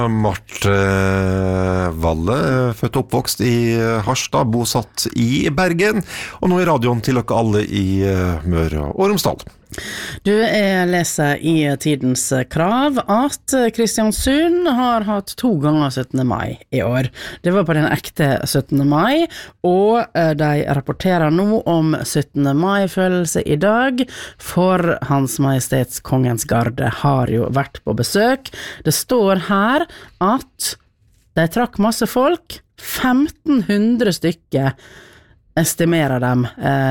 Marte Valle, født og oppvokst i Harstad, bosatt i Bergen, og nå i radioen til dere alle i Møre og Romsdal. Du, jeg leser i Tidens Krav at Kristiansund har hatt 2 ganger 17. mai i år. Det var på den ekte 17. mai, og de rapporterer nå om 17. mai-følelse i dag, for Hans Majestets Kongens Garde har jo vært på besøk. Det står her at de trakk masse folk, 1500 stykker estimerer dem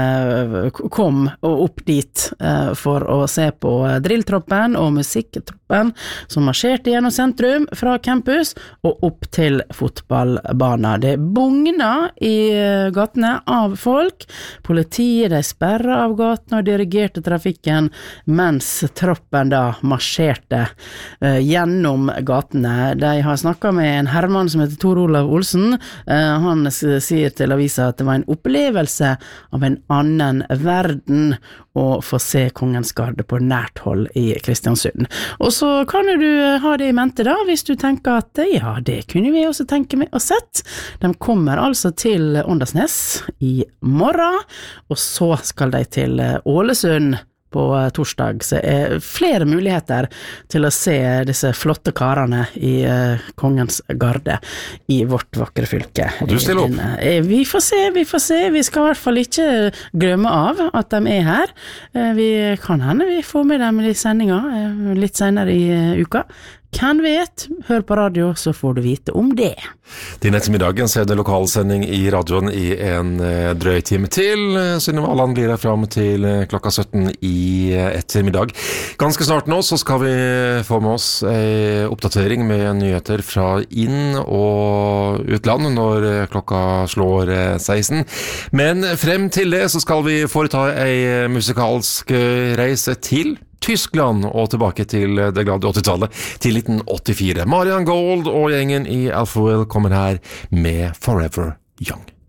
kom opp dit for å se på drilltroppen og musiktroppen som marsjerte gjennom sentrum fra campus og opp til fotballbanen. Det bugna i gatene av folk. Politiet de sperret av gatene og dirigerte trafikken mens troppen da marsjerte gjennom gatene. De har snakket med en herremann som heter Tor Olav Olsen. Han sier til avisa at det var en opplevelse av en annen verden å få se Kongens Garde på nært hold i Kristiansund. Og så kan du ha det i mente da, hvis du tenker at ja, det kunne vi også tenke med å sett. De kommer altså til Åndalsnes i morgen, og så skal de til Ålesund på torsdag, så flere muligheter til å se disse flotte karene i Kongens Garde i vårt vakre fylke. Og du stiller opp? Vi får se. Vi skal i hvert fall ikke glemme av at de her. Vi kan hende vi får med dem i sendinga litt senere i uka. Kan vet, hør på radio, så får du vite om det. Din ettermiddagen så det lokalsending i radioen i en drøy time til. Synne Valand blir her frem til klokka 17 i ettermiddag. Ganske snart nå så skal vi få med oss en oppdatering med nyheter fra inn- og utland når klokka slår 16. Men frem til det så skal vi foreta en musikalsk reise til Tyskland og tilbake til det glade 80-tallet, til 1984. Marian Gold og gjengen i Alphaville kommer her med Forever Young.